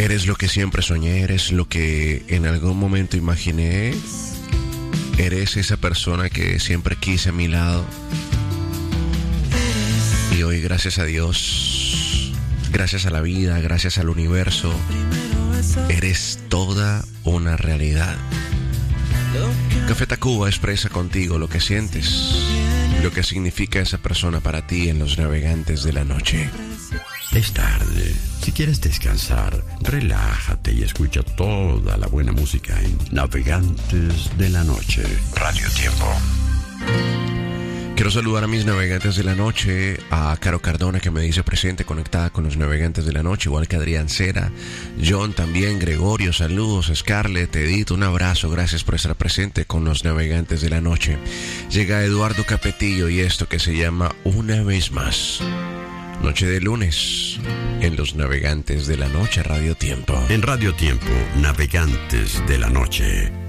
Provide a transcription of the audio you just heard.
Eres lo que siempre soñé, eres lo que en algún momento imaginé. Eres esa persona que siempre quise a mi lado. Y hoy, gracias a Dios, gracias a la vida, gracias al universo, eres toda una realidad. Café Tacuba expresa contigo lo que sientes, lo que significa esa persona para ti en Los Navegantes de la Noche. Es tarde. Si quieres descansar, relájate y escucha toda la buena música en Navegantes de la Noche. Radio Tiempo. Quiero saludar a mis navegantes de la noche, a Caro Cardona, que me dice presente, conectada con los navegantes de la noche, igual que Adrián Cera, John también, Gregorio, saludos, Scarlett, Edith, un abrazo, gracias por estar presente con los navegantes de la noche. Llega Eduardo Capetillo y esto que se llama Una Vez Más. Noche de lunes, en los navegantes de la noche, Radio Tiempo. En Radio Tiempo, Navegantes de la Noche.